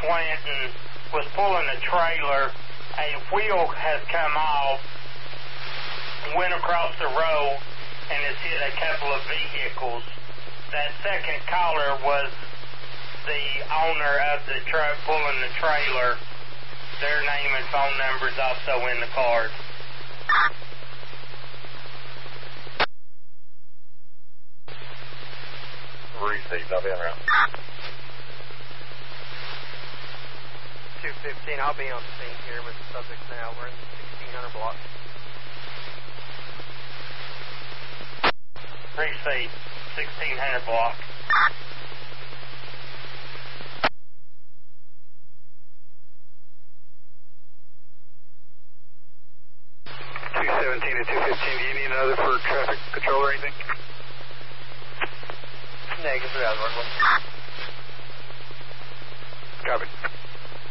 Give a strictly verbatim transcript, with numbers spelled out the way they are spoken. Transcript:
went and was pulling a trailer. A wheel has come off, went across the road, and has hit a couple of vehicles. That second caller was the owner of the truck pulling the trailer. Their name and phone number is also in the card. Received, I'll be en route. two fifteen, I'll be on the scene here with the subjects now. We're in the sixteen hundred block. Received, sixteen hundred block. two seventeen and two fifteen, do you need another for traffic control or anything? Negative, we're out of our Copy.